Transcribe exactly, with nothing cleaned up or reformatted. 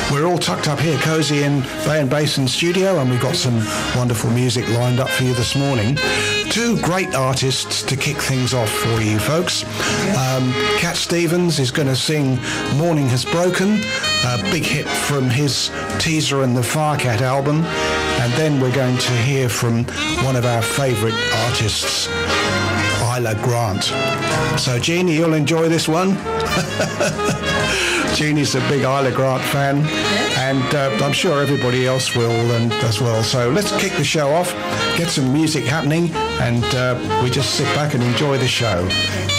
We're all tucked up here, cosy in Bay and Basin studio, and we've got some wonderful music lined up for you this morning. Two great artists to kick things off for you folks. Um, Cat Stevens is going to sing Morning Has Broken, a big hit from his Teaser and the Firecat album. And then we're going to hear from one of our favourite artists, Isla Grant. So Jeannie, you'll enjoy this one. Jeannie's a big Isla Grant fan, and uh, I'm sure everybody else will and as well. So let's kick the show off, get some music happening, and uh, we just sit back and enjoy the show.